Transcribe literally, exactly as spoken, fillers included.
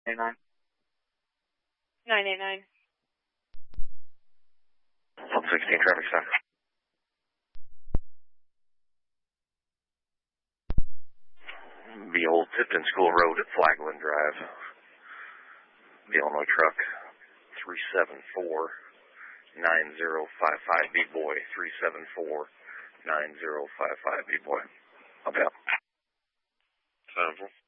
nine. nine eight nine. one sixteen traffic stop. The old Tipton School Road at Flagland Drive. The Illinois truck, three seven four nine zero five five, B-Boy, three seven four nine zero five five, B-Boy. Up out. seven four.